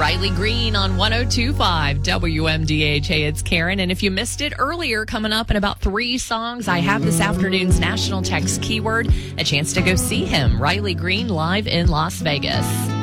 Riley Green on 102.5 WMDH. Hey, it's Karen. And if you missed it earlier, coming up in about 3 songs, I have this afternoon's national text keyword, a chance to go see him, Riley Green, live in Las Vegas.